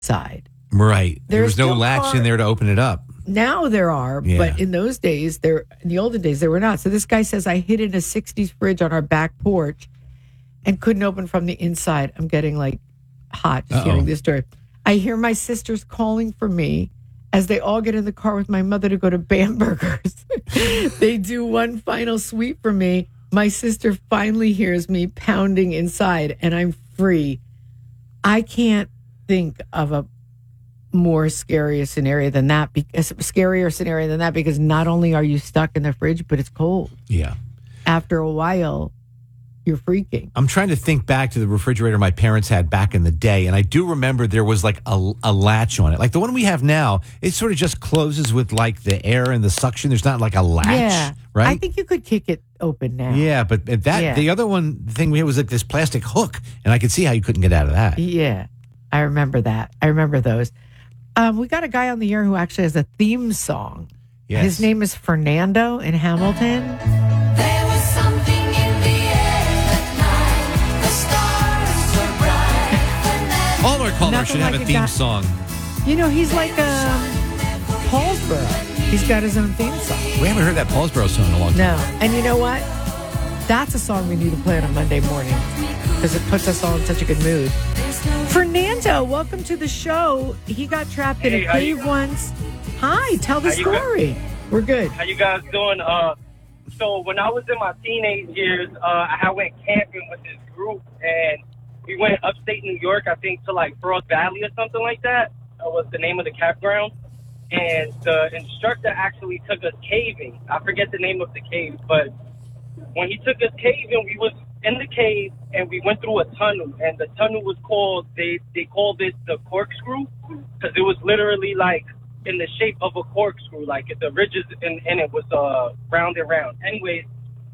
side. Right. There was no still latch in there to open it up. Now there are, Yeah. but in those days, in the olden days, there were not. So this guy says, I hid in a 60s fridge on our back porch and couldn't open from the inside. I'm getting like hot just hearing this story. I hear my sisters calling for me as they all get in the car with my mother to go to Bamberger's. They do one final sweep for me. My sister finally hears me pounding inside and I'm free. I can't think of a more scarier scenario than that, because not only are you stuck in the fridge, but it's cold. Yeah. After a while, you're freaking. I'm trying to think back to the refrigerator my parents had back in the day, and I do remember there was like a latch on it. Like the one we have now, it sort of just closes with like the air and the suction. There's not like a latch, Yeah. right? I think you could kick it open now. Yeah, but the other one thing we had was like this plastic hook, and I could see how you couldn't get out of that. Yeah, I remember that. I remember those. We got a guy on the air who actually has a theme song. Yes. His name is Fernando in Hamilton. There was something in the air that night. The stars were bright. All our callers Nothing should have like a a theme guy- song. You know, he's like Paulsboro. He's got his own theme song. We haven't heard that Paulsboro song in a long time. No. And you know what? That's a song we need to play on a Monday morning because it puts us all in such a good mood. Fernando, welcome to the show. He got trapped in a cave once. Hi, tell the story. We're good. How you guys doing? So when I was in my teenage years, I went camping with this group, and we went upstate New York, I think, to like Frost Valley or something like that. Was the name of the campground. And the instructor actually took us caving. I forget the name of the cave, but when he took us caving, we was in the cave, and we went through a tunnel, and the tunnel was called, they called it the corkscrew, because it was literally like in the shape of a corkscrew, like the ridges in it was round and round. Anyways,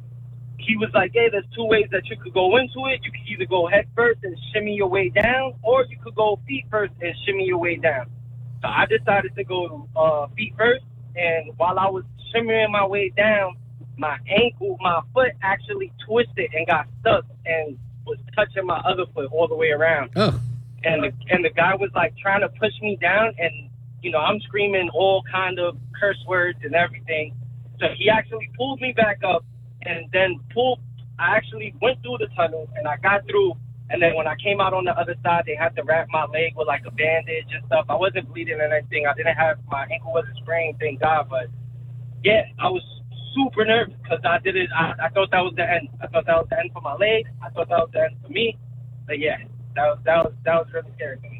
he was like, hey, there's two ways that you could go into it. You could either go head first and shimmy your way down, or you could go feet first and shimmy your way down. So I decided to go feet first, and while I was shimmying my way down, my foot actually twisted and got stuck and was touching my other foot all the way around. Oh. And the guy was like trying to push me down, and you know, I'm screaming all kind of curse words and everything. So he actually pulled me back up, and then I actually went through the tunnel, and I got through. And then when I came out on the other side, they had to wrap my leg with like a bandage and stuff. I wasn't bleeding or anything. I didn't have, my ankle wasn't sprained, thank God. But yeah, I was super nervous because I did it. I thought that was the end. I thought that was the end for my leg. I thought that was the end for me. But yeah, that was really scary for me.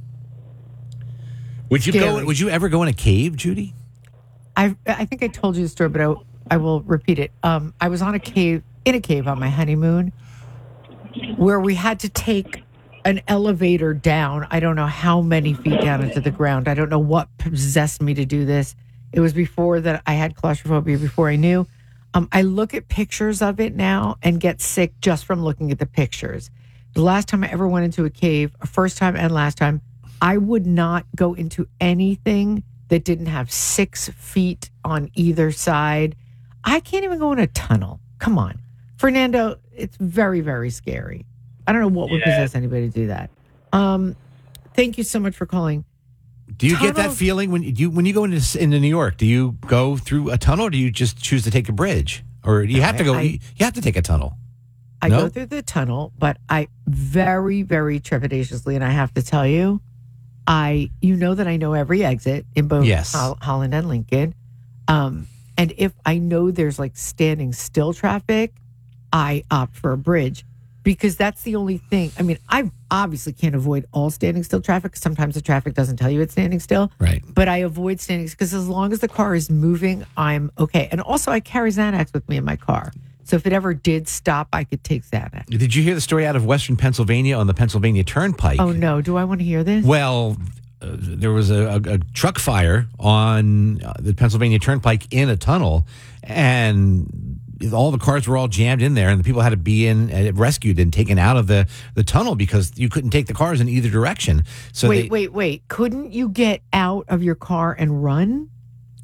Would you ever go in a cave, Judy? I think I told you the story, but I will repeat it. I was in a cave on my honeymoon where we had to take an elevator down. I don't know how many feet down into the ground. I don't know what possessed me to do this. It was before that I had claustrophobia, before I knew. I look at pictures of it now and get sick just from looking at the pictures. The last time I ever went into a cave, first time and last time, I would not go into anything that didn't have 6 feet on either side. I can't even go in a tunnel. Come on. Fernando, it's very, very scary. I don't know what would possess anybody to do that. Thank you so much for calling. Do you get that feeling when you go into New York? Do you go through a tunnel, or do you just choose to take a bridge, or do you have to go? You have to take a tunnel. I go through the tunnel, but I very, very trepidatiously, and I have to tell you, you know that I know every exit in both Holland and Lincoln, and if I know there's like standing still traffic, I opt for a bridge. Because that's the only thing. I mean, I obviously can't avoid all standing still traffic. Sometimes the traffic doesn't tell you it's standing still. Right. But I avoid standing because as long as the car is moving, I'm okay. And also, I carry Xanax with me in my car. So if it ever did stop, I could take Xanax. Did you hear the story out of Western Pennsylvania on the Pennsylvania Turnpike? Oh, no. Do I want to hear this? Well, there was a truck fire on the Pennsylvania Turnpike in a tunnel, and all the cars were all jammed in there, and the people had to be rescued and taken out of the tunnel because you couldn't take the cars in either direction. So wait. Couldn't you get out of your car and run?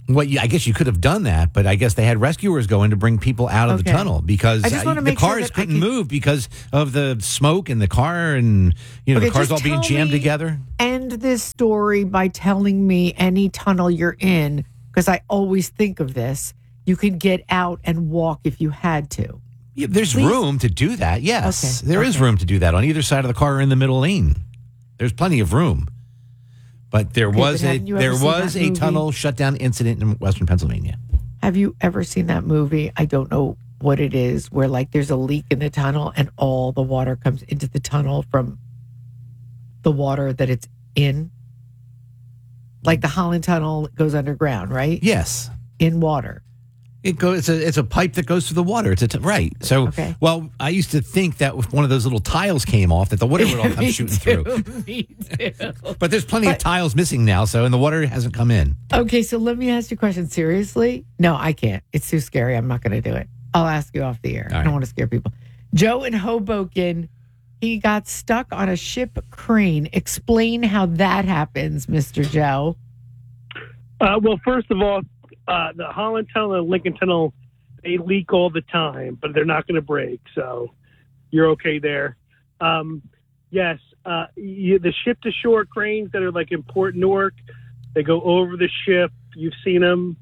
Well, I guess you could have done that, but I guess they had rescuers go in to bring people out of the Okay. tunnel because I just wanna the make sure cars that I couldn't can- move because of the smoke in the car and the Okay, cars just all being tell jammed me- together. End this story by telling me any tunnel you're in, because I always think of this. You could get out and walk if you had to. Yeah, there's Please. room to do that. Yes, Okay, there is okay. room to do that on either side of the car or in the middle lane. There's plenty of room. But there was but a haven't you ever seen that movie? tunnel shutdown incident in Western Pennsylvania. Have you ever seen that movie? I don't know what it is, where like there's a leak in the tunnel and all the water comes into the tunnel from the water that it's in. Like the Holland Tunnel goes underground, right? Yes. In water. It goes. It's a pipe that goes through the water. Right. So, Okay. well, I used to think that if one of those little tiles came off, that the water would all come Me shooting too, through. Me too. But there's plenty of tiles missing now, so and the water hasn't come in. Okay, so let me ask you a question. Seriously? No, I can't. It's too scary. I'm not going to do it. I'll ask you off the air. All I right. don't want to scare people. Joe in Hoboken, he got stuck on a ship crane. Explain how that happens, Mr. Joe. Well, first of all, the Holland Tunnel and Lincoln Tunnel, they leak all the time, but they're not going to break, so you're okay there. Yes, the ship-to-shore cranes that are like in Port Newark, they go over the ship. You've seen them.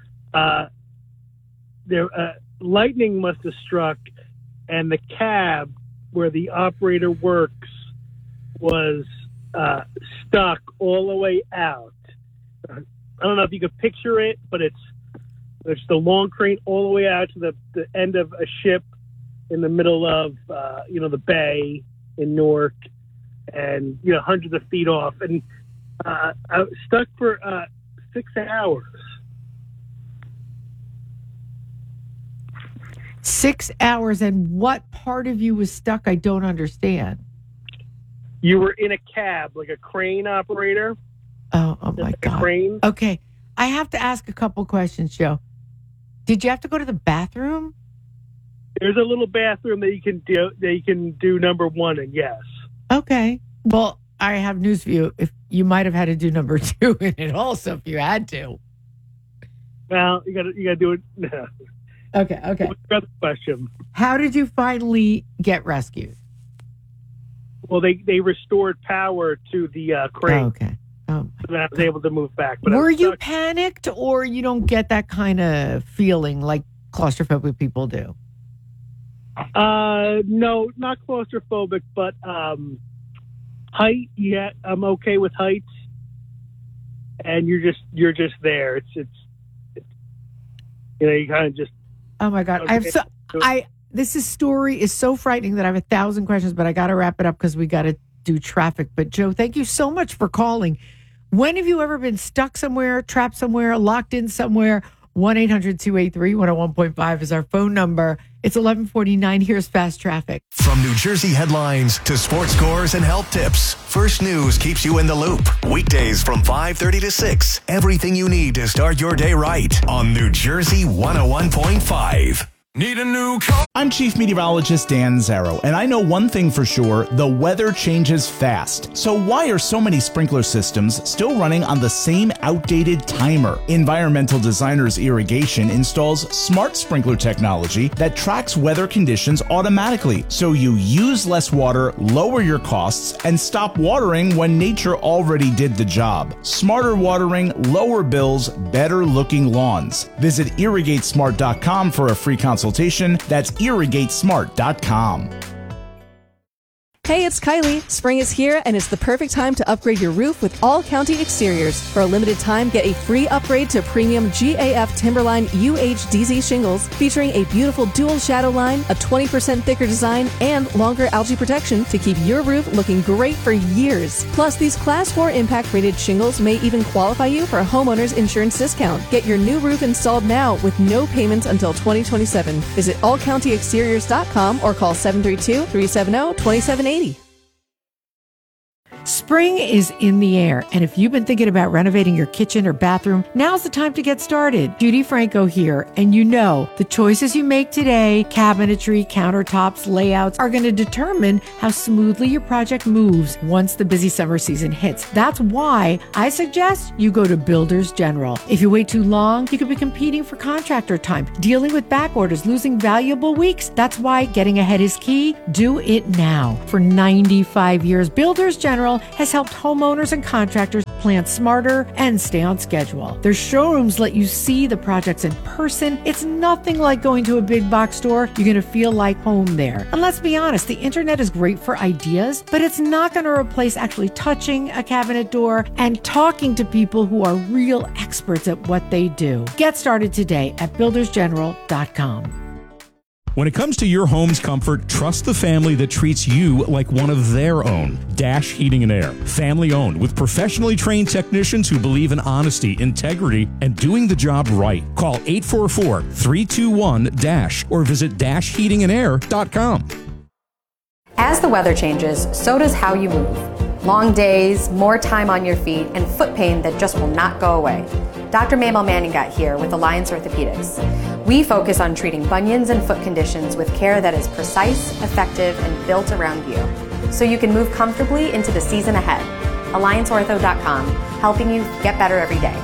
Lightning must have struck, and the cab where the operator works was stuck all the way out. I don't know if you could picture it, but it's the long crane all the way out to the end of a ship in the middle of the bay in Newark, and hundreds of feet off, and I was stuck for 6 hours. 6 hours, and what part of you was stuck? I don't understand. You were in a cab, like a crane operator. Oh my like a God. crane. Okay, I have to ask a couple questions, Joe. Did you have to go to the bathroom? There's a little bathroom that you can do. That you can do number one in. Yes. Okay. Well, I have news for you. If you might have had to do number 2 in it also, if you had to. Well, you got to do it. Okay. What's your other question? How did you finally get rescued? Well, they restored power to the crane, Okay. Oh. and I was able to move back. But I Were was you stuck. panicked, or you don't get that kind of feeling like claustrophobic people do? No, not claustrophobic, but height. Yeah, I'm okay with heights. And you're just there. It's you kind of just. Oh my God. This story is so frightening that I have 1,000 questions, but I got to wrap it up because we got to do traffic. But Joe, thank you so much for calling. When have you ever been stuck somewhere, trapped somewhere, locked in somewhere? 1-800-283-101.5 is our phone number. It's 11:49. Here's Fast Traffic. From New Jersey headlines to sports scores and health tips, First News keeps you in the loop. Weekdays from 5:30 to 6. Everything you need to start your day right on New Jersey 101.5. Need a new car? I'm Chief Meteorologist Dan Zarrow, and I know one thing for sure, the weather changes fast. So why are so many sprinkler systems still running on the same outdated timer? Environmental Designers Irrigation installs smart sprinkler technology that tracks weather conditions automatically, so you use less water, lower your costs, and stop watering when nature already did the job. Smarter watering, lower bills, better looking lawns. Visit irrigatesmart.com for a free consultation. That's irrigatesmart.com. Hey, it's Kylie. Spring is here, and it's the perfect time to upgrade your roof with All County Exteriors. For a limited time, get a free upgrade to premium GAF Timberline UHDZ shingles, featuring a beautiful dual shadow line, a 20% thicker design, and longer algae protection to keep your roof looking great for years. Plus, these Class 4 impact-rated shingles may even qualify you for a homeowner's insurance discount. Get your new roof installed now with no payments until 2027. Visit allcountyexteriors.com or call 732-370-2780. Spring is in the air, and if you've been thinking about renovating your kitchen or bathroom, now's the time to get started. Judy Franco here, and you know the choices you make today, cabinetry, countertops, layouts, are going to determine how smoothly your project moves once the busy summer season hits. That's why I suggest you go to Builders General. If you wait too long, you could be competing for contractor time, dealing with back orders, losing valuable weeks. That's why getting ahead is key. Do it now. For 95 years, Builders General has helped homeowners and contractors plan smarter and stay on schedule. Their showrooms let you see the projects in person. It's nothing like going to a big box store. You're going to feel like home there. And let's be honest, the internet is great for ideas, but it's not going to replace actually touching a cabinet door and talking to people who are real experts at what they do. Get started today at buildersgeneral.com. When it comes to your home's comfort, trust the family that treats you like one of their own. Dash Heating and Air. Family owned with professionally trained technicians who believe in honesty, integrity, and doing the job right. Call 844-321-DASH or visit dashheatingandair.com. As the weather changes, so does how you move. Long days, more time on your feet, and foot pain that just will not go away. Dr. Mabel Manning got here with Alliance Orthopedics. We focus on treating bunions and foot conditions with care that is precise, effective, and built around you, so you can move comfortably into the season ahead. AllianceOrtho.com, helping you get better every day.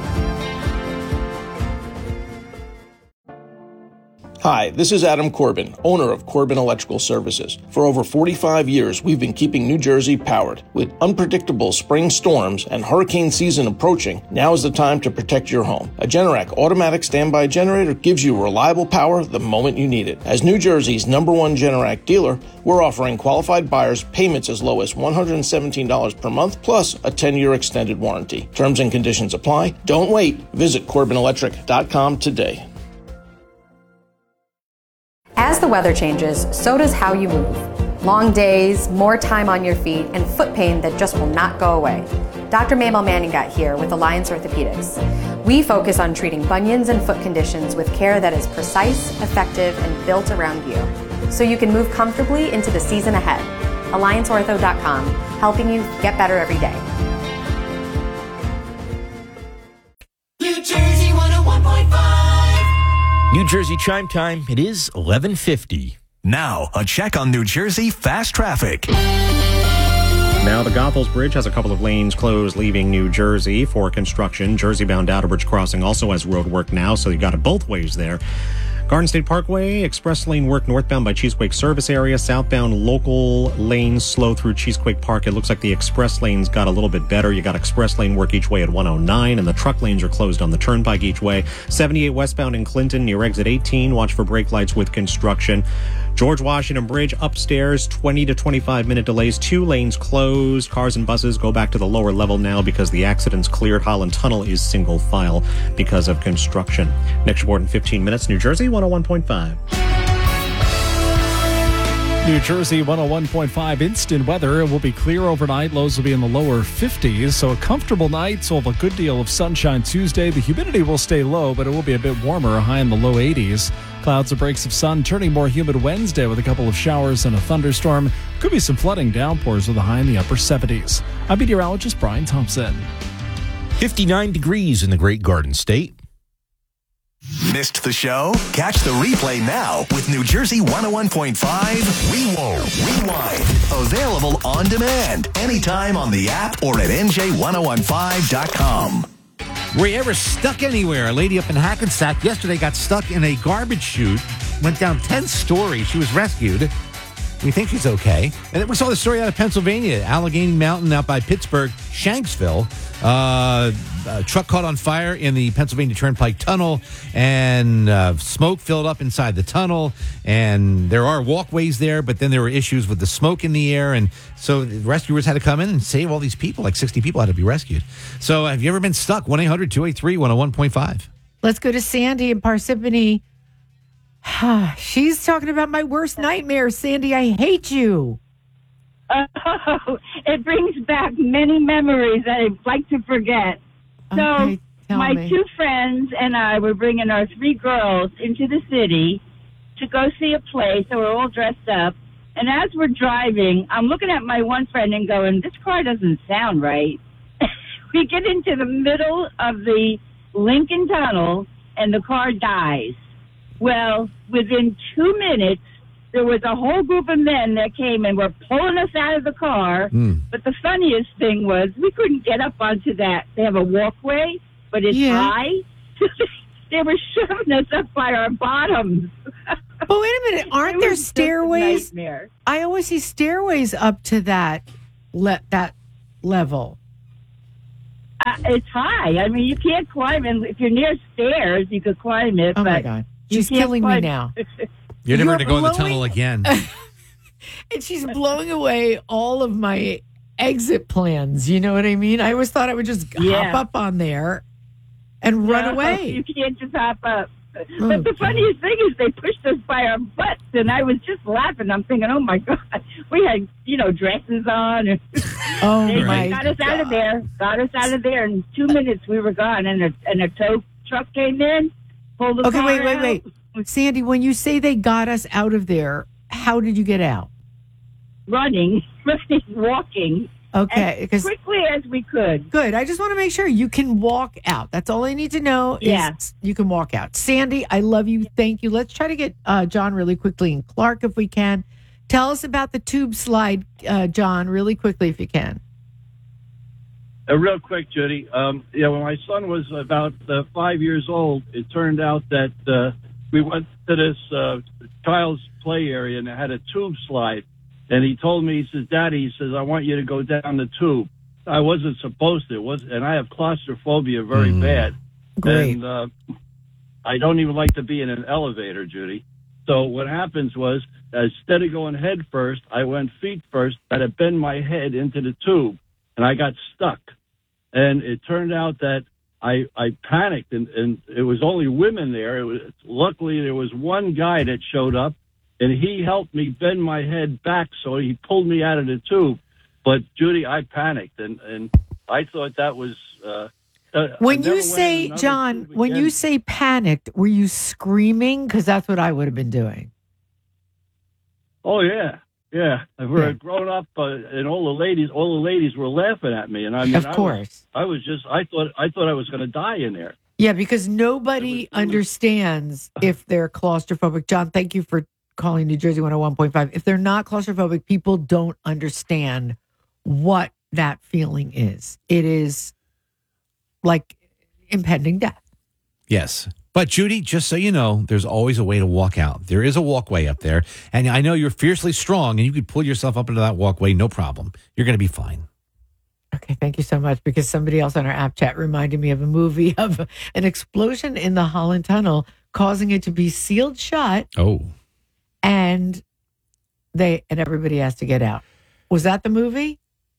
Hi, this is Adam Corbin, owner of Corbin Electrical Services. For over 45 years, we've been keeping New Jersey powered. With unpredictable spring storms and hurricane season approaching, now is the time to protect your home. A Generac automatic standby generator gives you reliable power the moment you need it. As New Jersey's #1 Generac dealer, we're offering qualified buyers payments as low as $117 per month, plus a 10-year extended warranty. Terms and conditions apply. Don't wait. Visit CorbinElectric.com today. As the weather changes, so does how you move. Long days, more time on your feet, and foot pain that just will not go away. Dr. Mabel Manning got here with Alliance Orthopedics. We focus on treating bunions and foot conditions with care that is precise, effective, and built around you, so you can move comfortably into the season ahead. AllianceOrtho.com, helping you get better every day. New Jersey 101.5. New Jersey chime time. It is 11:50. Now, a check on New Jersey fast traffic. Now, the Goethals Bridge has a couple of lanes closed leaving New Jersey for construction. Jersey-bound Outerbridge Crossing also has road work now, so you got it both ways there. Garden State Parkway, express lane work northbound by Cheesequake service area. Southbound local lanes slow through Cheesequake Park. It looks like the express lanes got a little bit better. You got express lane work each way at 109, and the truck lanes are closed on the turnpike each way. 78 westbound in Clinton near exit 18. Watch for brake lights with construction. George Washington Bridge upstairs, 20 to 25 minute delays. 2 lanes closed. Cars and buses go back to the lower level now because the accident's cleared. Holland Tunnel is single file because of construction. Next report in 15 minutes. New Jersey 101.5. New Jersey 101.5 instant weather. It will be clear overnight. Lows will be in the lower 50s. So a comfortable night. So we'll have a good deal of sunshine Tuesday. The humidity will stay low, but it will be a bit warmer, a high in the low 80s. Clouds and breaks of sun turning more humid Wednesday with a couple of showers and a thunderstorm. Could be some flooding downpours with a high in the upper 70s. I'm meteorologist Brian Thompson. 59 degrees in the Great Garden State. Missed the show? Catch the replay now with New Jersey 101.5 Rewind. Available on demand anytime on the app or at NJ1015.com. Were you ever stuck anywhere? A lady up in Hackensack yesterday got stuck in a garbage chute, went down 10 stories. She was rescued. We think she's okay. And then we saw the story out of Pennsylvania, Allegheny Mountain out by Pittsburgh, Shanksville. A truck caught on fire in the Pennsylvania Turnpike Tunnel, and smoke filled up inside the tunnel. And there are walkways there, but then there were issues with the smoke in the air. And so the rescuers had to come in and save all these people. Like 60 people had to be rescued. So have you ever been stuck? 1-800-283-101.5. Let's go to Sandy in Parsippany. She's talking about my worst nightmare. Sandy, I hate you. Oh, it brings back many memories that I'd like to forget. Okay, so my me. 2 friends and I were bringing our 3 girls into the city to go see a play. So we're all dressed up. And as we're driving, I'm looking at my one friend and going, this car doesn't sound right. We get into the middle of the Lincoln Tunnel, and the car dies. Well, within 2 minutes, there was a whole group of men that came and were pulling us out of the car. But the funniest thing was we couldn't get up onto that. They have a walkway, but it's high. They were shoving us up by our bottoms. But wait a minute, aren't there was just a stairways? nightmare. I always see stairways up to that level. It's high. I mean, you can't climb it. If you're near stairs, you could climb it. Oh, my but God. you She's can't killing me climb- now. You're never You're going to go in the blowing- tunnel again. And she's blowing away all of my exit plans. You know what I mean? I always thought I would just hop up on there and run No, away. You can't just hop up. Oh, But the funniest thing is they pushed us by our butts, and I was just laughing. I'm thinking, oh, my God. We had, dresses on. And Oh, they my got us out of there. Got us out of there. In 2 minutes, we were gone, and a tow truck came in, pulled the Okay, car out. wait. Sandy, when you say they got us out of there, how did you get out? Running, walking. Okay, as quickly as we could. Good. I just want to make sure you can walk out. That's all I need to know Yeah. is you can walk out. Sandy, I love you. Thank you. Let's try to get John really quickly and Clark if we can. Tell us about the tube slide, John, really quickly if you can. Real quick, Judy. When my son was about 5 years old, it turned out that we went to this child's play area and it had a tube slide. And he told me, he says, Daddy, he says, I want you to go down the tube. I wasn't supposed to. And I have claustrophobia very bad. Great. And I don't even like to be in an elevator, Judy. So what happens was, instead of going head first, I went feet first. I had to bend my head into the tube, and I got stuck. And it turned out that I panicked, and it was only women there. Luckily, there was one guy that showed up, and he helped me bend my head back, so he pulled me out of the tube. But, Judy, I panicked, and I thought that was... When you say, John, when you say panicked, were you screaming? Because that's what I would have been doing. Oh, yeah. Yeah. We're grown up, and all the ladies were laughing at me. And I mean, Of course. I thought I was going to die in there. Yeah, because nobody understands if they're claustrophobic. John, thank you for calling New Jersey 101.5. If they're not claustrophobic, people don't understand what that feeling is. It is like impending death. Yes. But Judy, just so you know, there's always a way to walk out. There is a walkway up there. And I know you're fiercely strong and you could pull yourself up into that walkway, no problem. You're going to be fine. Okay, thank you so much. Because somebody else on our app chat reminded me of a movie of an explosion in the Holland Tunnel, causing it to be sealed shut. Oh. And everybody has to get out. Was that the movie?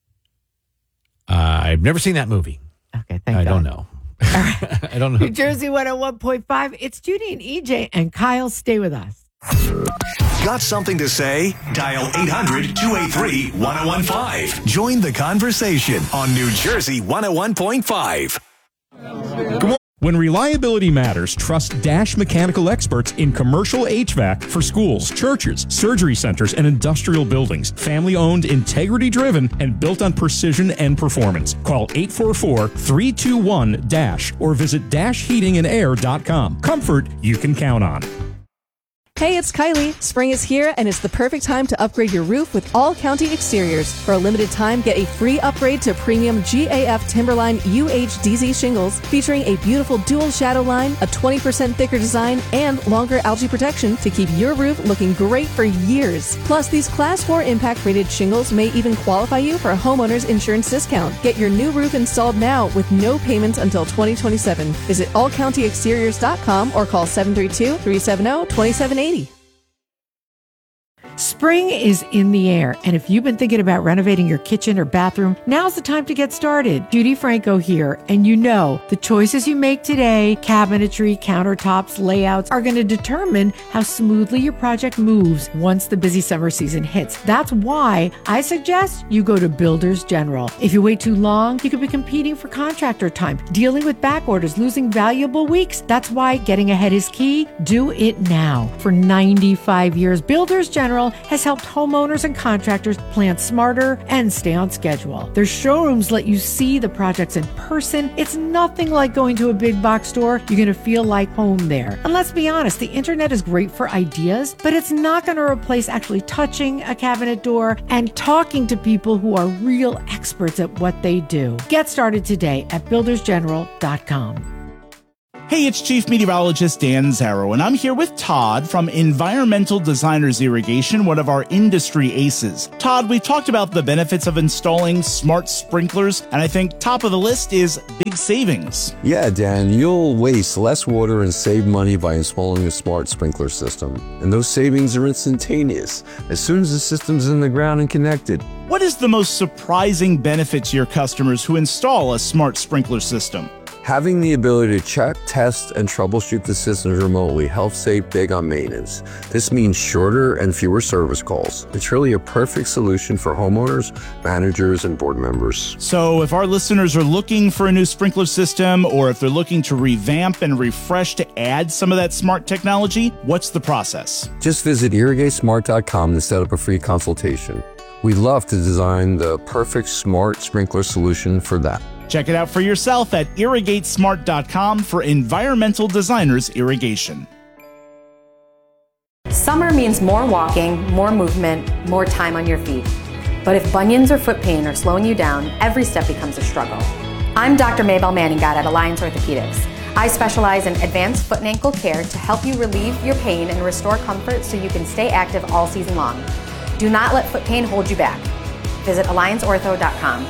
I've never seen that movie. Okay, thank I God. don't know. I don't know. New Jersey 101.5. It's Judy and EJ and Kyle. Stay with us. Got something to say? Dial 800-283-1015. Join the conversation on New Jersey 101.5. When reliability matters, trust Dash Mechanical experts in commercial HVAC for schools, churches, surgery centers, and industrial buildings. Family owned, integrity driven, and built on precision and performance. Call 844-321-DASH or visit dashheatingandair.com. Comfort you can count on. Hey, it's Kylie. Spring is here, and it's the perfect time to upgrade your roof with All County Exteriors. For a limited time, get a free upgrade to premium GAF Timberline UHDZ shingles, featuring a beautiful dual shadow line, a 20% thicker design, and longer algae protection to keep your roof looking great for years. Plus, these Class 4 impact-rated shingles may even qualify you for a homeowner's insurance discount. Get your new roof installed now with no payments until 2027. Visit allcountyexteriors.com or call 732-370-2780. Spring is in the air, and if you've been thinking about renovating your kitchen or bathroom, now's the time to get started. Judy Franco here, and you know the choices you make today, cabinetry, countertops, layouts, are going to determine how smoothly your project moves once the busy summer season hits. That's why I suggest you go to Builders General. If you wait too long, you could be competing for contractor time, dealing with back orders, losing valuable weeks. That's why getting ahead is key. Do it now. For 95 years, Builders General has helped homeowners and contractors plan smarter and stay on schedule. Their showrooms let you see the projects in person. It's nothing like going to a big box store. You're going to feel like home there. And let's be honest, the internet is great for ideas, but it's not going to replace actually touching a cabinet door and talking to people who are real experts at what they do. Get started today at buildersgeneral.com. Hey, it's Chief Meteorologist Dan Zarrow, and I'm here with Todd from Environmental Designers Irrigation, one of our industry aces. Todd, we've talked about the benefits of installing smart sprinklers, and I think top of the list is big savings. Yeah, Dan, you'll waste less water and save money by installing a smart sprinkler system. And those savings are instantaneous as soon as the system's in the ground and connected. What is the most surprising benefit to your customers who install a smart sprinkler system? Having the ability to check, test, and troubleshoot the systems remotely helps save big on maintenance. This means shorter and fewer service calls. It's really a perfect solution for homeowners, managers, and board members. So if our listeners are looking for a new sprinkler system, or if they're looking to revamp and refresh to add some of that smart technology, what's the process? Just visit irrigatesmart.com to set up a free consultation. We'd love to design the perfect smart sprinkler solution for that. Check it out for yourself at irrigatesmart.com for Environmental Designers Irrigation. Summer means more walking, more movement, more time on your feet. But if bunions or foot pain are slowing you down, every step becomes a struggle. I'm Dr. Maybelle Manningat at Alliance Orthopedics. I specialize in advanced foot and ankle care to help you relieve your pain and restore comfort so you can stay active all season long. Do not let foot pain hold you back. Visit allianceortho.com.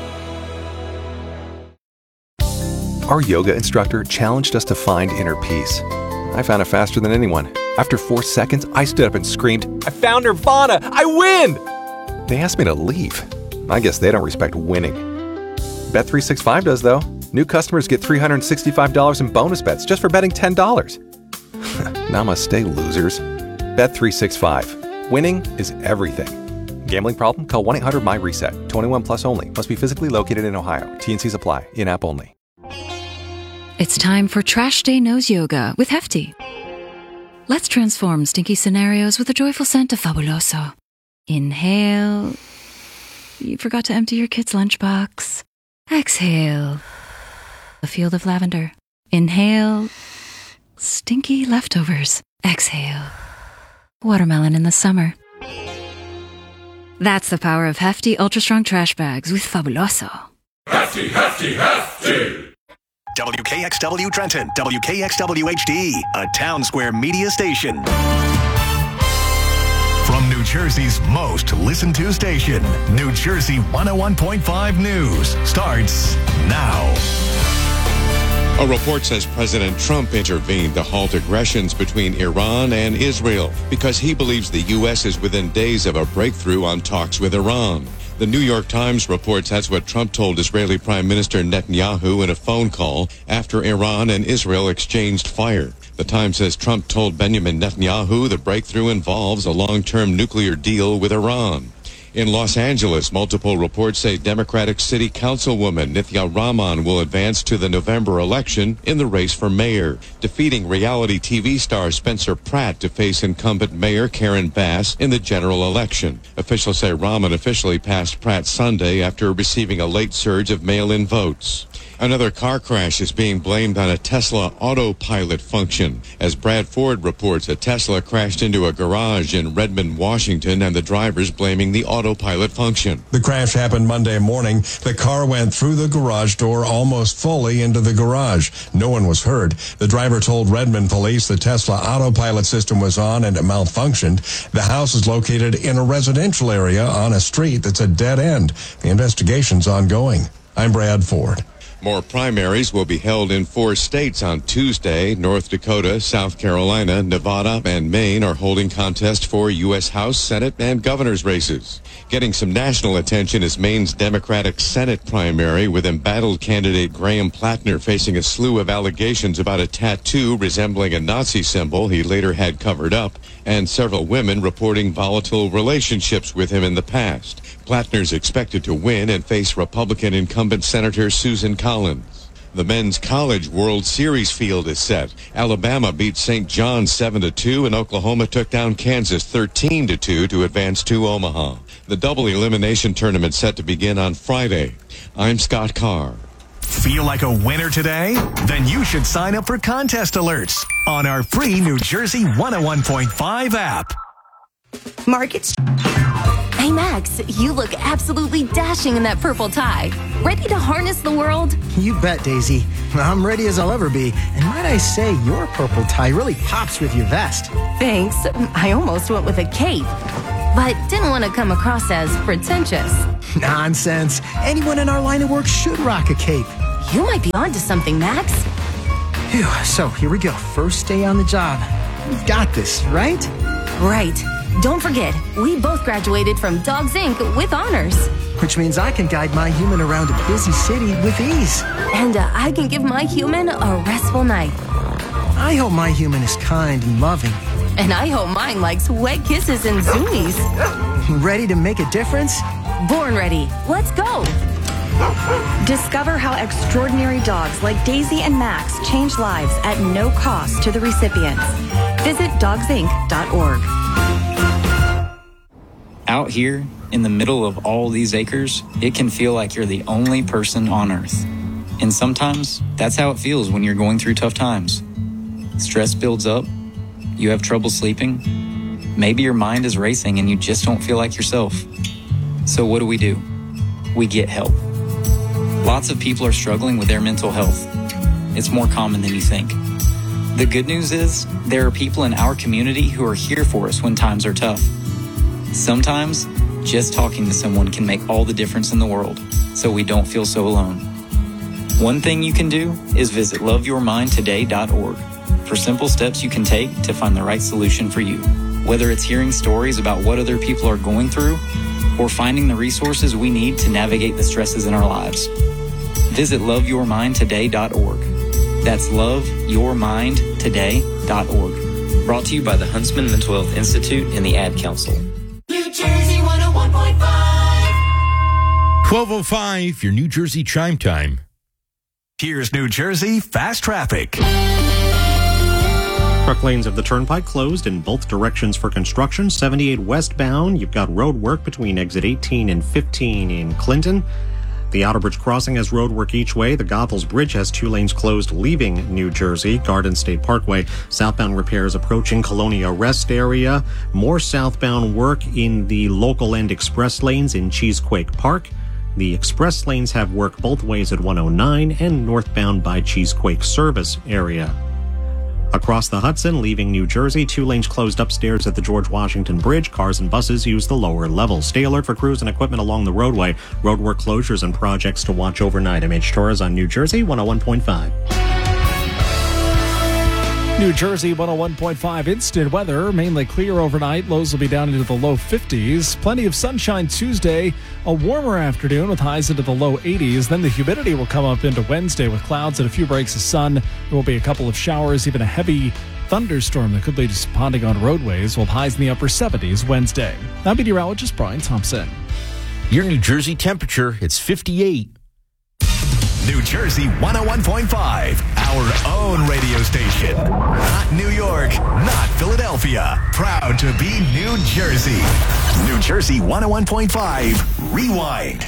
Our yoga instructor challenged us to find inner peace. I found it faster than anyone. After 4 seconds, I stood up and screamed, "I found Nirvana! I win!" They asked me to leave. I guess they don't respect winning. Bet365 does, though. New customers get $365 in bonus bets just for betting $10. Namaste, losers. Bet365. Winning is everything. Gambling problem? Call 1-800-MY-RESET. 21 plus only. Must be physically located in Ohio. T&Cs apply. In-app only. It's time for Trash Day Nose Yoga with Hefty. Let's transform stinky scenarios with a joyful scent of Fabuloso. Inhale. You forgot to empty your kid's lunchbox. Exhale. A field of lavender. Inhale. Stinky leftovers. Exhale. Watermelon in the summer. That's the power of Hefty Ultra Strong Trash Bags with Fabuloso. Hefty, hefty, hefty! WKXW Trenton, WKXW HD, a Town Square media station. From New Jersey's most listened to station, New Jersey 101.5 News starts now. A report says President Trump intervened to halt aggressions between Iran and Israel because he believes the U.S. is within days of a breakthrough on talks with Iran. The New York Times reports that's what Trump told Israeli Prime Minister Netanyahu in a phone call after Iran and Israel exchanged fire. The Times says Trump told Benjamin Netanyahu the breakthrough involves a long-term nuclear deal with Iran. In Los Angeles, multiple reports say Democratic City Councilwoman Nithya Raman will advance to the November election in the race for mayor, defeating reality TV star Spencer Pratt to face incumbent Mayor Karen Bass in the general election. Officials say Raman officially passed Pratt Sunday after receiving a late surge of mail-in votes. Another car crash is being blamed on a Tesla autopilot function. As Brad Ford reports, a Tesla crashed into a garage in Redmond, Washington, and the driver's blaming the autopilot function. The crash happened Monday morning. The car went through the garage door almost fully into the garage. No one was hurt. The driver told Redmond police the Tesla autopilot system was on and it malfunctioned. The house is located in a residential area on a street that's a dead end. The investigation's ongoing. I'm Brad Ford. More primaries will be held in 4 states on Tuesday. North Dakota, South Carolina, Nevada, and Maine are holding contests for U.S. House, Senate, and governor's races. Getting some national attention is Maine's Democratic Senate primary, with embattled candidate Graham Plattner facing a slew of allegations about a tattoo resembling a Nazi symbol he later had covered up, and several women reporting volatile relationships with him in the past. Plattner's expected to win and face Republican incumbent Senator Susan Collins. The Men's College World Series field is set. Alabama beat St. John's 7-2, and Oklahoma took down Kansas 13-2 to advance to Omaha. The double elimination tournament set to begin on Friday. I'm Scott Carr. Feel like a winner today? Then you should sign up for contest alerts on our free New Jersey 101.5 app. Markets. Hey, Max, you look absolutely dashing in that purple tie. Ready to harness the world? You bet, Daisy. I'm ready as I'll ever be. And might I say, your purple tie really pops with your vest. Thanks. I almost went with a cape, but didn't want to come across as pretentious. Nonsense. Anyone in our line of work should rock a cape. You might be onto something, Max. Phew, so here we go. First day on the job. We've got this, right? Right. Don't forget, we both graduated from Dogs Inc. with honors. Which means I can guide my human around a busy city with ease. And I can give my human a restful night. I hope my human is kind and loving. And I hope mine likes wet kisses and zoomies. Ready to make a difference? Born ready. Let's go. Discover how extraordinary dogs like Daisy and Max change lives at no cost to the recipients. Visit dogsinc.org. Out here, in the middle of all these acres, it can feel like you're the only person on Earth. And sometimes, that's how it feels when you're going through tough times. Stress builds up, you have trouble sleeping, maybe your mind is racing and you just don't feel like yourself. So what do? We get help. Lots of people are struggling with their mental health. It's more common than you think. The good news is, there are people in our community who are here for us when times are tough. Sometimes, just talking to someone can make all the difference in the world, so we don't feel so alone. One thing you can do is visit loveyourmindtoday.org for simple steps you can take to find the right solution for you. Whether it's hearing stories about what other people are going through, or finding the resources we need to navigate the stresses in our lives. Visit loveyourmindtoday.org. That's loveyourmindtoday.org. Brought to you by the Huntsman Mental Health Institute and the Ad Council. New Jersey 101.5. 12:05, your New Jersey chime time. Here's New Jersey Fast Traffic. Truck lanes of the Turnpike closed in both directions for construction. 78 westbound, you've got road work between exit 18 and 15 in Clinton. The Outer Bridge Crossing has road work each way. The Goethals Bridge has 2 lanes closed leaving New Jersey. Garden State Parkway, southbound repairs approaching Colonia Rest area. More southbound work in the local end express lanes in Cheesequake Park. The express lanes have work both ways at 109 and northbound by Cheesequake Service area. Across the Hudson, leaving New Jersey, 2 lanes closed upstairs at the George Washington Bridge. Cars and buses use the lower levels. Stay alert for crews and equipment along the roadway. Roadwork closures and projects to watch overnight. I'm H. Torres on New Jersey 101.5. New Jersey 101.5 instant weather, mainly clear overnight. Lows will be down into the low 50s. Plenty of sunshine Tuesday. A warmer afternoon with highs into the low 80s. Then the humidity will come up into Wednesday with clouds and a few breaks of sun. There will be a couple of showers, even a heavy thunderstorm that could lead to spotting on roadways, with highs in the upper 70s Wednesday. I'm meteorologist Brian Thompson. Your New Jersey temperature, it's 58. New Jersey 101.5, our own radio station. Not New York, not Philadelphia. Proud to be New Jersey. New Jersey 101.5, Rewind.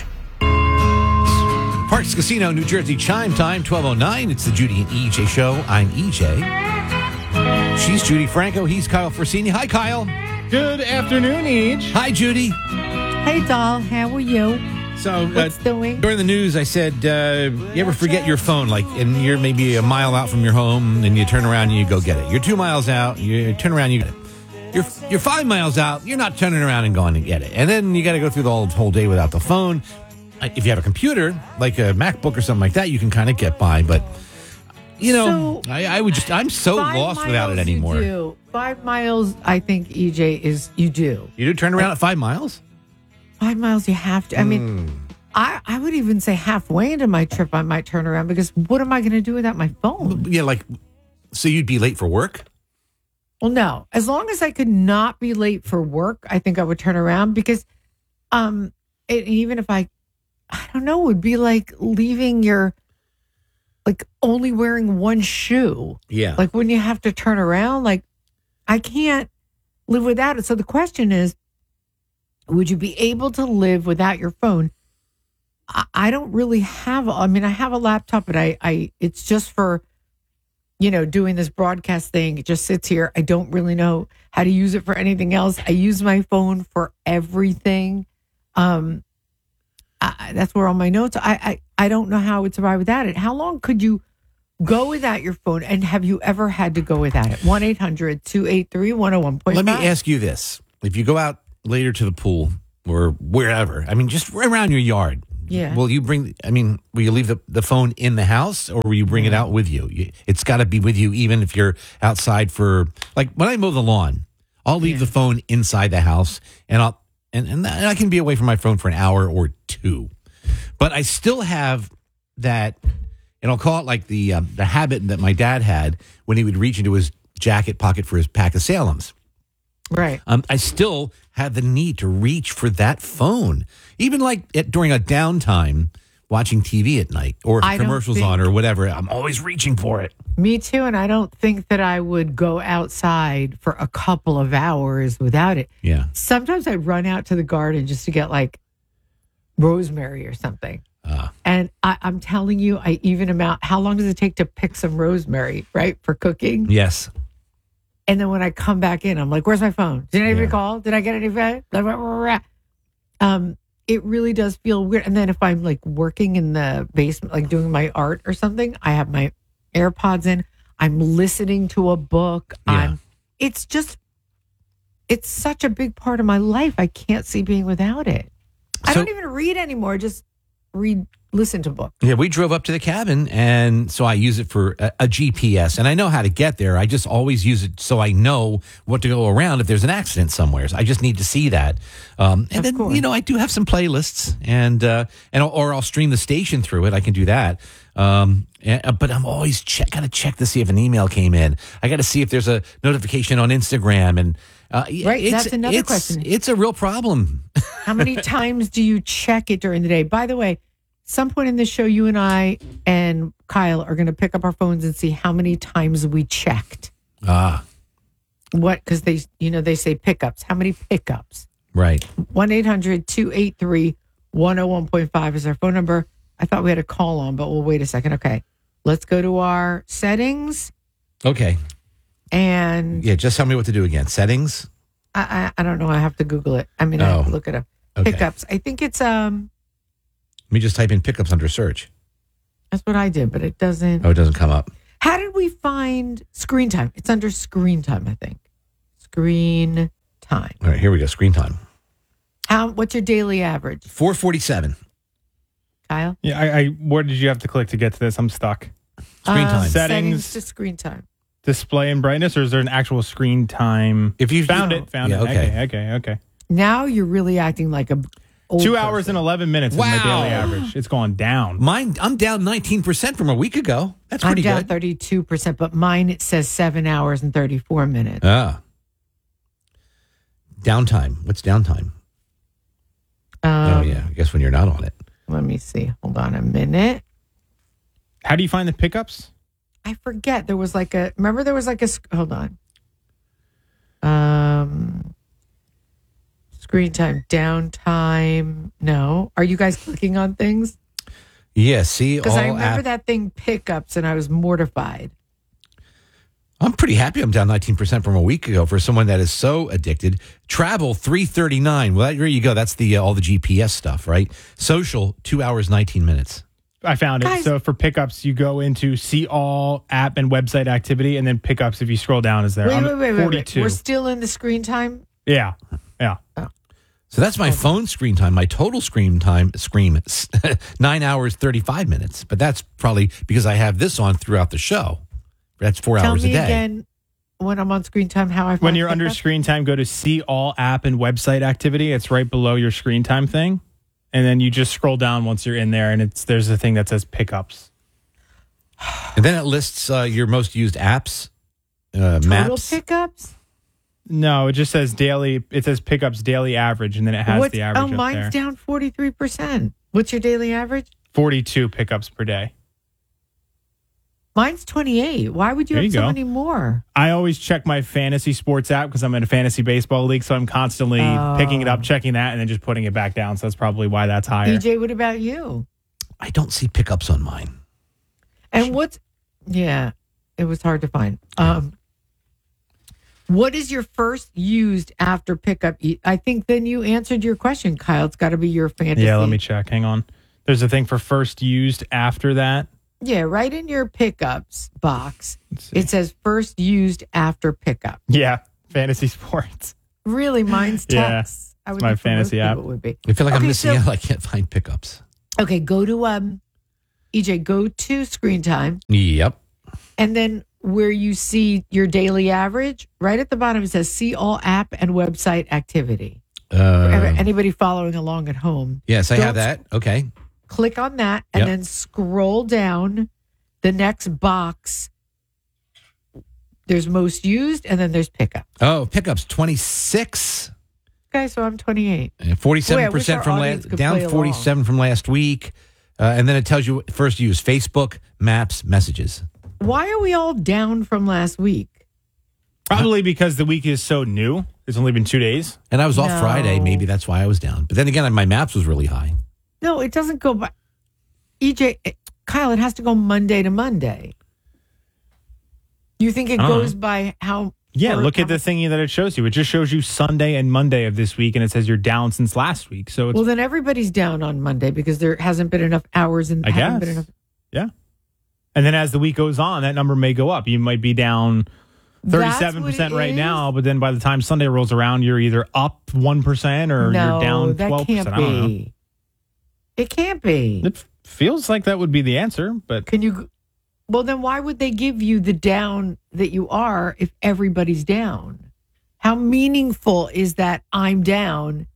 Parks Casino, New Jersey chime time, 12:09. It's the Judy and EJ show. I'm EJ. She's Judy Franco. He's Kyle Forsini. Hi, Kyle. Good afternoon, Eej. Hi, Judy. Hey, doll. How are you? So What's doing? During the news, I said, you ever forget your phone, like, and you're maybe a mile out from your home, and you turn around and you go get it. You're 2 miles out, you turn around, you get it. You're 5 miles out, you're not turning around and going to get it. And then you got to go through the whole day without the phone. If you have a computer, like a MacBook or something like that, you can kind of get by. But, you know, I'm so lost without it anymore. You do. 5 miles, I think, EJ, is you do. You do turn around at 5 miles? 5 miles, you have to. I mean, I would even say halfway into my trip, I might turn around because what am I going to do without my phone? Yeah, like, so you'd be late for work? Well, no. As long as I could not be late for work, I think I would turn around because even if I don't know, it would be like leaving your like only wearing one shoe. Yeah. Like when you have to turn around, like I can't live without it. So the question is, would you be able to live without your phone? I don't really have, I mean, I have a laptop, but I it's just for, doing this broadcast thing. It just sits here. I don't really know how to use it for anything else. I use my phone for everything. That's where all my notes. I don't know how I would survive without it. How long could you go without your phone? And have you ever had to go without it? 1-800-283-101.5. Let me ask you this. If you go out later to the pool or wherever, I mean, just around your yard, Yeah. will you leave the phone in the house or will you bring it out with you? It's got to be with you even if you're outside for, like when I mow the lawn, I'll leave the phone inside the house and I can be away from my phone for an hour or two. But I still have that, and I'll call it like the habit that my dad had when he would reach into his jacket pocket for his pack of Salems. Right. I still have the need to reach for that phone, even like during a downtime watching TV at night or if commercials on or whatever. I'm always reaching for it. Me too. And I don't think that I would go outside for a couple of hours without it. Yeah. Sometimes I'd run out to the garden just to get like rosemary or something. And I'm telling you, how long does it take to pick some rosemary, right? For cooking? Yes. And then when I come back in, I'm like, where's my phone? Did anybody call? Did I get any phone? It really does feel weird. And then if I'm like working in the basement, like doing my art or something, I have my AirPods in. I'm listening to a book. Yeah. It's such a big part of my life. I can't see being without it. I don't even read anymore. Just listen to books. Yeah, we drove up to the cabin, and so I use it for a GPS, and I know how to get there. I just always use it so I know what to go around if there's an accident somewhere. So I just need to see that. And then, I do have some playlists, or I'll stream the station through it. I can do that. But I'm always got to check to see if an email came in. I got to see if there's a notification on Instagram, and right, that's another question. It's a real problem. How many times do you check it during the day? By the way, some point in this show, you and I and Kyle are going to pick up our phones and see how many times we checked. What? Because they say pickups. How many pickups? Right. 1-800-283-101.5 is our phone number. I thought we had a call on, but we'll wait a second. Okay. Let's go to our settings. Okay. And just tell me what to do again. Settings? I don't know. I have to Google it. I have to look it up. Okay. Pickups. I think it's Let me just type in pickups under search. That's what I did, but it doesn't. Oh, it doesn't come up. How did we find screen time? It's under screen time, I think. Screen time. All right, here we go. Screen time. What's your daily average? 4:47. Kyle? Yeah, what did you have to click to get to this? I'm stuck. Screen time. Settings to screen time. Display and brightness, or is there an actual screen time? If you found it. Okay. Okay. Now you're really acting like a old 2 hours and 11 minutes is my Wow. daily average. It's gone down. I'm down 19% from a week ago. That's pretty I'm good. down 32%, but mine it says 7 hours and 34 minutes. Downtime. What's downtime? I guess when you're not on it. Let me see. Hold on a minute. How do you find the pickups? I forget. There was hold on. Screen time, downtime. No. Are you guys clicking on things? Yeah, see, Because I remember that thing pickups and I was mortified. I'm pretty happy I'm down 19% from a week ago for someone that is so addicted. Travel, 339. Well, there you go. That's the all the GPS stuff, right? Social, 2 hours, 19 minutes. I found it. So for pickups, you go into see all app and website activity, and then pickups, if you scroll down, is there. Wait. 42. We're still in the screen time? Yeah. So that's my phone screen time. My total screen time, 9 hours, 35 minutes. But that's probably because I have this on throughout the show. That's 4 hours a day. Tell me again, when I'm on screen time, how I find When you're under screen time, go to see all app and website activity. It's right below your screen time thing. And then you just scroll down once you're in there, and there's a thing that says pickups. And then it lists your most used apps, Total maps. pickups? No, it just says daily. It says pickups daily average, and then it has the average up there. Mine's down 43%. What's your daily average? 42 pickups per day. Mine's 28. Why would you There have you so go. many more? I always check my fantasy sports app because I'm in a fantasy baseball league, so I'm constantly picking it up, checking that, and then just putting it back down. So that's probably why that's higher. EJ, what about you? I don't see pickups on mine. And yeah, it was hard to find. What is your first used after pickup? I think then you answered your question, Kyle. It's got to be your fantasy. Yeah, let me check. Hang on. There's a thing for first used after that. Yeah, right in your pickups box, it says first used after pickup. Yeah, fantasy sports. Really, mine's text. Yeah, it's my fantasy app. Would be. I feel like I'm missing out. I can't find pickups. Okay, go to EJ. Go to Screen Time. Yep. And then where you see your daily average, right at the bottom it says see all app and website activity. Anybody following along at home? Yes, I have that. Okay. Click on that and Yep. then scroll down the next box. There's most used and then there's pickup. Oh, pickups 26. Okay, so I'm 28. 47% from down 47 from last week. And then it tells you first use Facebook, Maps, Messages. Why are we all down from last week? Probably because the week is so new. It's only been 2 days. And I was off Friday. Maybe that's why I was down. But then again, my Maps was really high. No, it doesn't go by. Kyle, it has to go Monday to Monday. You think it goes by how? Yeah, look at the thingy that it shows you. It just shows you Sunday and Monday of this week, and it says you're down since last week. So it's, Well, then everybody's down on Monday because there hasn't been enough hours and I haven't guess. been enough. Yeah. And then as the week goes on, that number may go up. You might be down 37% right now, but then by the time Sunday rolls around, you're either up 1% or No, you're down 12%. that can't I don't know. be. It can't be. It feels like that would be the answer, but Can you? Well, then why would they give you the down that you are if everybody's down? How meaningful is that I'm down?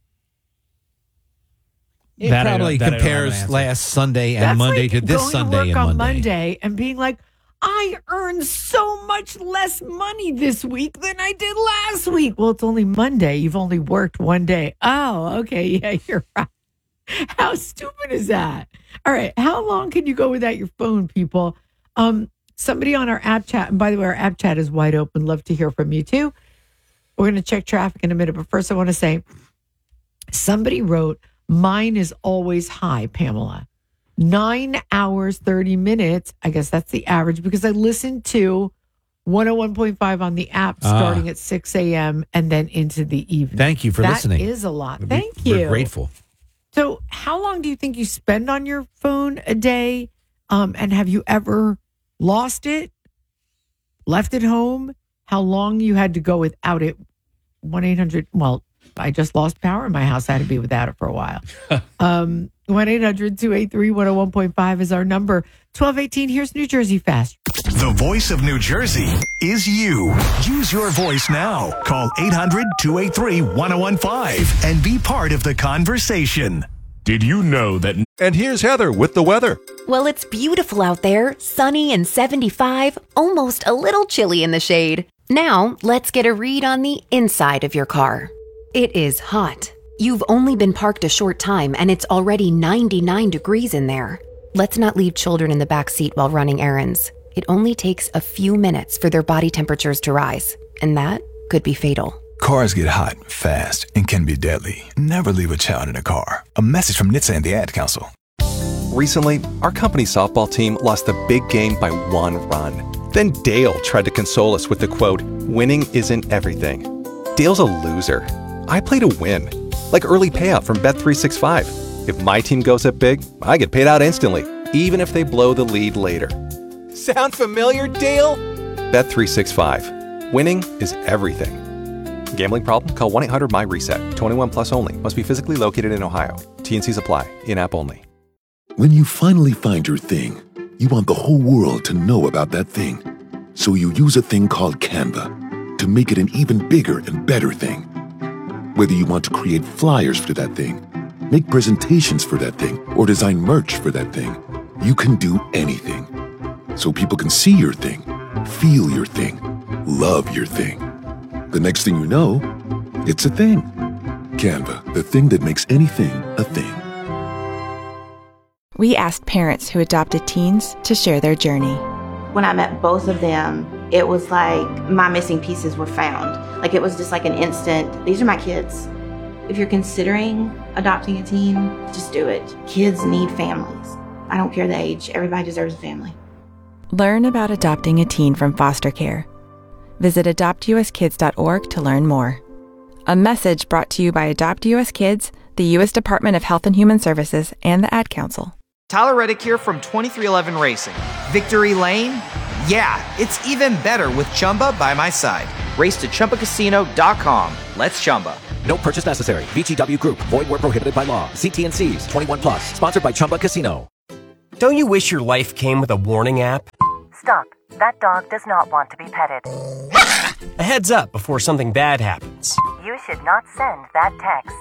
It That I probably don't- that I don't have an compares answer. last Sunday and That's Monday like to this going Sunday to work and on Monday. and being like, I earned so much less money this week than I did last week. Well, it's only Monday. You've only worked one day. Oh, okay. Yeah, you're right. How stupid is that? All right. How long can you go without your phone, people? Somebody on our app chat, and by the way, our app chat is wide open. Love to hear from you too. We're going to check traffic in a minute. But first, I want to say somebody wrote, mine is always high, Pamela. 9 hours, 30 minutes. I guess that's the average because I listened to 101.5 on the app starting at 6 a.m. and then into the evening. Thank you for listening. That is a lot. Thank you. We're grateful. So how long do you think you spend on your phone a day? And have you ever lost it, left it home? How long you had to go without it? 1-800, well, I just lost power in my house. I had to be without it for a while. 1-800-283-101.5 is our number. 1218, here's New Jersey Fast. The voice of New Jersey is you. Use your voice now. Call 800-283-1015 and be part of the conversation. Did you know that? And here's Heather with the weather. Well, it's beautiful out there, sunny and 75, almost a little chilly in the shade. Now, let's get a read on the inside of your car. It is hot. You've only been parked a short time and it's already 99 degrees in there. Let's not leave children in the back seat while running errands. It only takes a few minutes for their body temperatures to rise, and that could be fatal. Cars get hot, fast, and can be deadly. Never leave a child in a car. A message from NHTSA and the Ad Council. Recently, our company softball team lost the big game by 1 run. Then Dale tried to console us with the quote, "Winning isn't everything." Dale's a loser. I play to win. Like early payout from Bet365. If my team goes up big, I get paid out instantly, even if they blow the lead later. Sound familiar, Dale? Bet365. Winning is everything. Gambling problem? Call 1-800-MY-RESET. 21 plus only. Must be physically located in Ohio. T&Cs apply. In-app only. When you finally find your thing, you want the whole world to know about that thing. So you use a thing called Canva to make it an even bigger and better thing. Whether you want to create flyers for that thing, make presentations for that thing, or design merch for that thing, you can do anything. So people can see your thing, feel your thing, love your thing. The next thing you know, it's a thing. Canva, the thing that makes anything a thing. We asked parents who adopted teens to share their journey. When I met both of them, it was like my missing pieces were found. Like it was just like an instant, these are my kids. If you're considering adopting a teen, just do it. Kids need families. I don't care the age, everybody deserves a family. Learn about adopting a teen from foster care. Visit adoptuskids.org to learn more. A message brought to you by Adopt US Kids, the U.S. Department of Health and Human Services, and the Ad Council. Tyler Reddick here from 2311 Racing. Victory Lane? Yeah, it's even better with Chumba by my side. Race to ChumbaCasino.com. Let's Chumba. No purchase necessary. VGW Group. Void where prohibited by law. See T&Cs. 21 plus. Sponsored by Chumba Casino. Don't you wish your life came with a warning app? Stop. That dog does not want to be petted. A heads up before something bad happens. You should not send that text.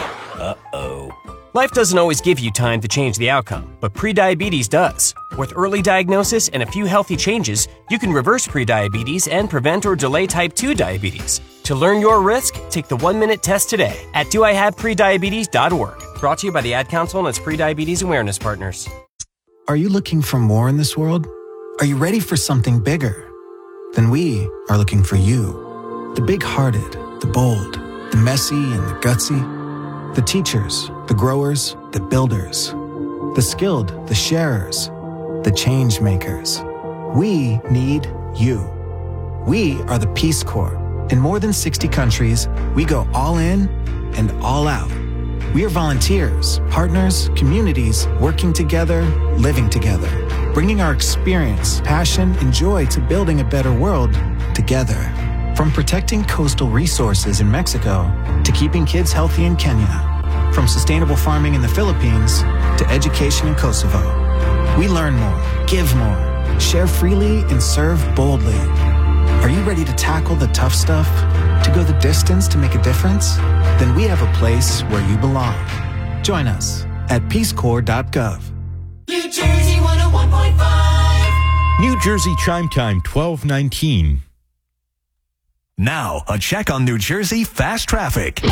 Uh-oh. Life doesn't always give you time to change the outcome, but prediabetes does. With early diagnosis and a few healthy changes, you can reverse prediabetes and prevent or delay type 2 diabetes. To learn your risk, take the 1-minute test today at doihaveprediabetes.org. Brought to you by the Ad Council and its prediabetes awareness partners. Are you looking for more in this world? Are you ready for something bigger? Then we are looking for you. The big-hearted, the bold, the messy and the gutsy. The teachers, the growers, the builders. The skilled, the sharers, the change makers. We need you. We are the Peace Corps. In more than 60 countries, we go all in and all out. We are volunteers, partners, communities, working together, living together, bringing our experience, passion, and joy to building a better world together. From protecting coastal resources in Mexico to keeping kids healthy in Kenya. From sustainable farming in the Philippines to education in Kosovo. We learn more, give more, share freely, and serve boldly. Are you ready to tackle the tough stuff? To go the distance to make a difference? Then we have a place where you belong. Join us at peacecorps.gov. New Jersey 101.5. New Jersey Chime Time 1219. Now, a check on New Jersey fast traffic.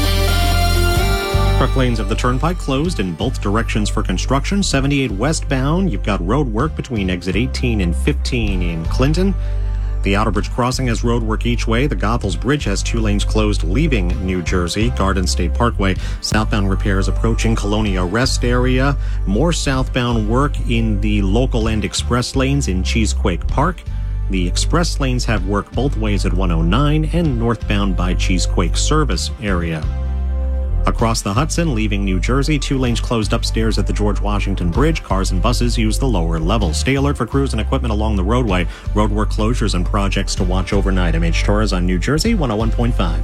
Truck lanes of the Turnpike closed in both directions for construction. 78 westbound, you've got road work between exit 18 and 15 in Clinton. The Outer Bridge Crossing has road work each way. The Goethals Bridge has 2 lanes closed leaving New Jersey. Garden State Parkway, southbound repairs approaching Colonia Rest area. More southbound work in the local and express lanes in Cheesequake Park. The express lanes have work both ways at 109 and northbound by Cheesequake Service area. Across the Hudson, leaving New Jersey, 2 lanes closed upstairs at the George Washington Bridge. Cars and buses use the lower level. Stay alert for crews and equipment along the roadway. Roadwork closures and projects to watch overnight. I'm H. Torres on New Jersey 101.5.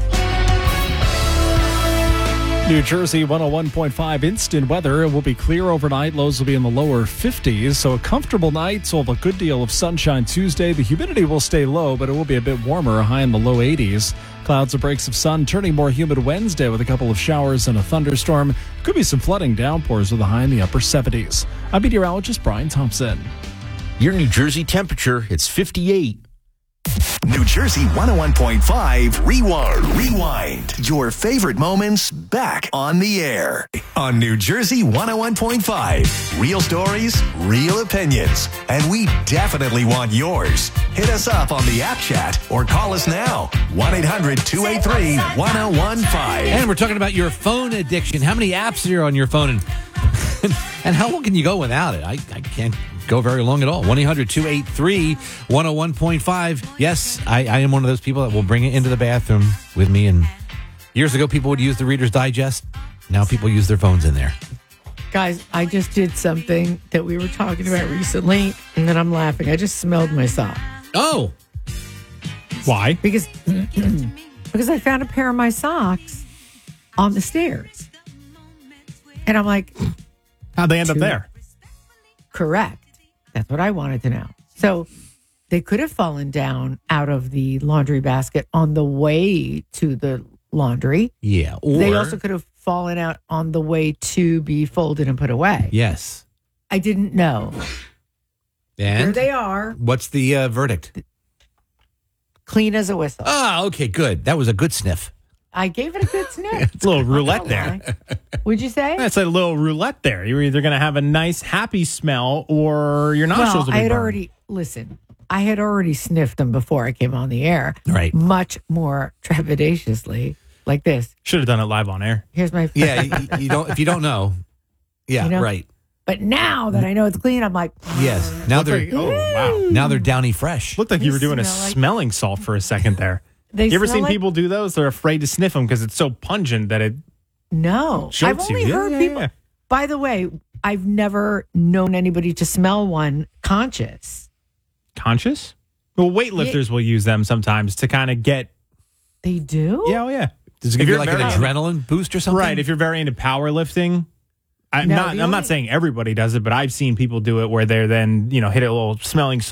New Jersey 101.5 instant weather. It will be clear overnight. Lows will be in the lower 50s. So a comfortable night. So a good deal of sunshine Tuesday. The humidity will stay low, but it will be a bit warmer, a high in the low 80s. Clouds and breaks of sun turning more humid Wednesday with a couple of showers and a thunderstorm. Could be some flooding downpours with a high in the upper 70s. I'm meteorologist Brian Thompson. Your New Jersey temperature, it's 58. New Jersey 101.5 Rewind. Your favorite moments back on the air. On New Jersey 101.5. Real stories, real opinions. And we definitely want yours. Hit us up on the app chat or call us now. 1-800-283-1015. And we're talking about your phone addiction. How many apps are on your phone? And how long can you go without it? I can't go very long at all. 1-800-283-101.5. Yes, I am one of those people that will bring it into the bathroom with me. And years ago, people would use the Reader's Digest. Now people use their phones in there. Guys, I just did something that we were talking about recently, and then I'm laughing. I just smelled my sock. Oh. Why? Because I found a pair of my socks on the stairs. And I'm like... How'd they end up there? Correct. That's what I wanted to know. So they could have fallen down out of the laundry basket on the way to the laundry. Yeah. Or they also could have fallen out on the way to be folded and put away. Yes. I didn't know. And here they are. What's the verdict? Clean as a whistle. Ah, okay, good. That was a good sniff. I gave it a good sniff. It's a little roulette there. Would you say? That's a little roulette there. You're either going to have a nice, happy smell or your nostrils will be burned. I had already sniffed them before I came on the air. Right. Much more trepidatiously, like this. Should have done it live on air. Here's my. Yeah, you don't. If you don't know, yeah, right. But now that I know it's clean, I'm like, yes. Now they're wow. Now they're Downy Fresh. Looked like you were doing a smell like- smelling salt for a second there. They You ever smell seen like- people do those? They're afraid to sniff them because it's so pungent that it. no. Chokes I've only you. Yeah, heard yeah, people. yeah. By the way, I've never known anybody to smell one conscious. Conscious? Well, weightlifters will use them sometimes to kind of get. They do? Yeah, oh yeah. Does it give you like an adrenaline boost or something? Right. If you're very into powerlifting. I'm not saying everybody does it, but I've seen people do it where they're then, hit a little smelling salt